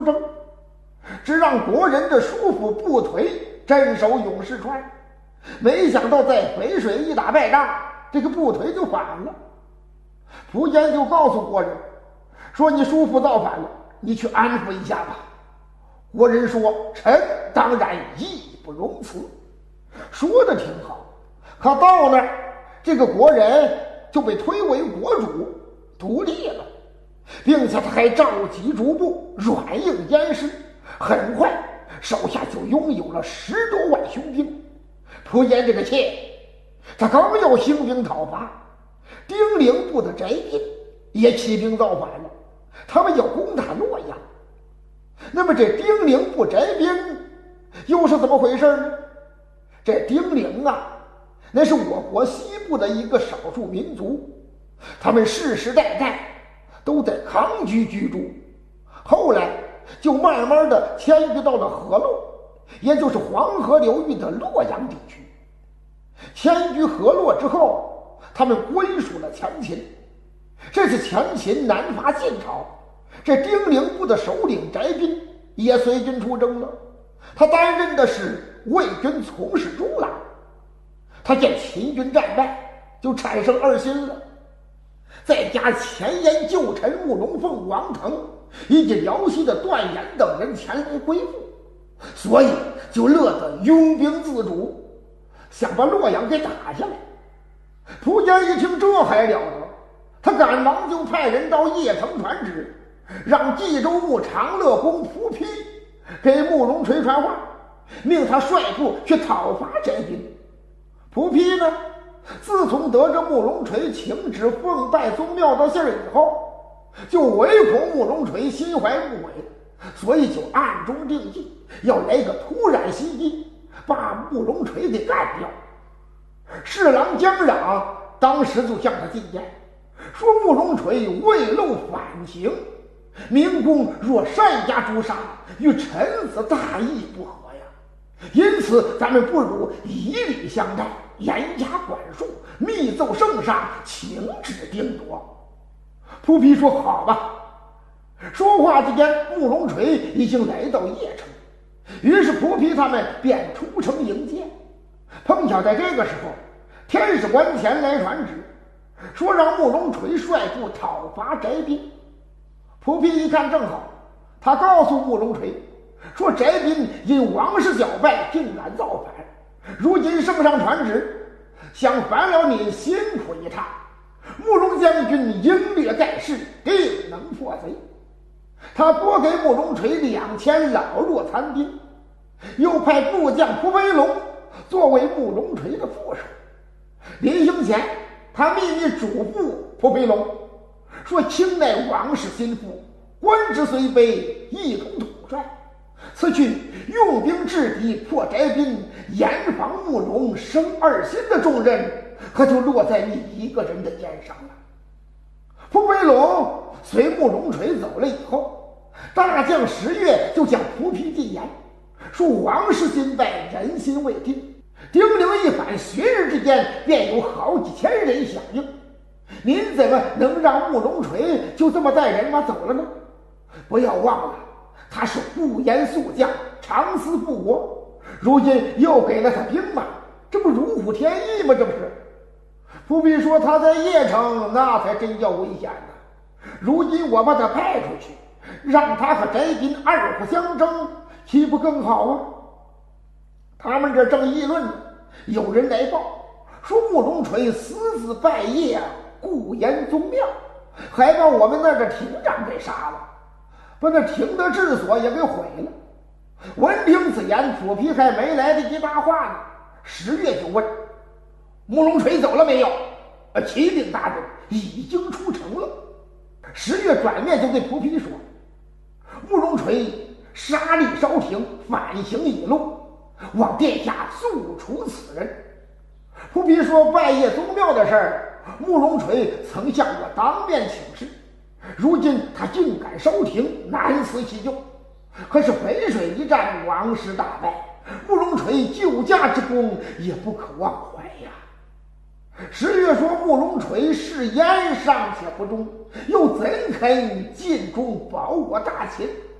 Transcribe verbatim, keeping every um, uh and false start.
征，只让国人的叔父不腿镇守永世川。没想到在北水一打败仗，这个不腿就反了。苻坚就告诉国人说：“你叔父造反了，你去安抚一下吧。”国人说：“臣当然义不容辞。”说的挺好，可到那儿，这个国人就被推为国主，独立了，并且他还召集诸部，软硬兼施，很快手下就拥有了十多万雄兵。苻坚这个妾，他刚要兴兵讨伐，丁零部的翟斌也起兵造反了，他们要攻打洛阳。那么这丁零部翟斌又是怎么回事呢？这丁零啊，那是我国西部的一个少数民族，他们世世代代都在康居居住，后来就慢慢的迁居到了河洛，也就是黄河流域的洛阳地区。迁居河洛之后，他们归属了前秦。这次前秦南伐晋朝，这丁零部的首领翟斌也随军出征了，他担任的是魏军从事中郎。他见秦军战败，就产生二心了，再加前燕旧臣慕容凤、王腾以及辽西的段延等人前来归附，所以就乐得拥兵自主，想把洛阳给打下来。苻坚一听这还了得，他赶忙就派人到邺城传旨，让冀州牧长乐公蒲丕给慕容垂传话，命他率部去讨伐翟斌。蒲丕呢，自从得知慕容垂请旨奉拜宗庙的信儿以后，就唯恐慕容垂心怀不轨，所以就暗中定计，要来个突然袭击，把慕容垂给干掉。侍郎姜壤当时就向他进谏，说慕容垂未露反情，明公若善加诛杀，与臣子大义不合呀。因此咱们不如以礼相待，严加管束，密奏圣上，请旨定夺。蒲丕说：“好吧。”说话之间，慕容垂已经来到邺城，于是蒲丕他们便出城迎接。碰巧在这个时候，天使官前来传旨，说让慕容垂率部讨伐翟斌。蒲丕一看正好，他告诉慕容垂说：“翟斌因王室搅败，竟然造反，如今圣上传旨，想烦了你辛苦一趟。慕容将军英略盖世，定能破贼。”他拨给慕容垂两千老弱残兵，又派部将蒲飞龙作为慕容垂的副手。临行前，他秘密嘱咐蒲飞龙说：“卿乃王室心腹，官职虽卑，一统统帅。此去用兵制敌，破翟斌，严防慕容生二心的重任，可就落在你一个人的肩上了。”蒲飞龙随慕容垂走了以后，大将十月就向蒲丕进言，说：“王室今败，人心未定。丁零一反，旬日之间便有好几千人响应。您怎么能让慕容垂就这么带人马走了呢？不要忘了，他是不言宿将，长思复国，如今又给了他兵马，这不如虎添翼吗？这不是？”不必说他在邺城，那才真叫危险呢。如今我把他派出去，让他和翟斌二虎相争，岂不更好啊？他们这正议论呢，有人来报说慕容垂私自拜谒顾延宗庙，还把我们那个亭长给杀了，把那亭的治所也给毁了。闻听此言，苻丕还没来得及搭话呢，十月就问：“慕容垂走了没有？”呃，启禀大人，已经出城了。十月转面就对蒲丕说：“慕容垂杀戮烧亭，反行已露，望殿下速处此人。”蒲丕说：“拜谒宗庙的事儿，慕容垂曾向我当面请示，如今他竟敢烧亭，难辞其咎。可是淝水一战，王师大败，慕容垂救驾之功也不可忘怀呀。”十月说：“慕容垂誓燕尚且不忠，又怎肯尽忠保我大秦？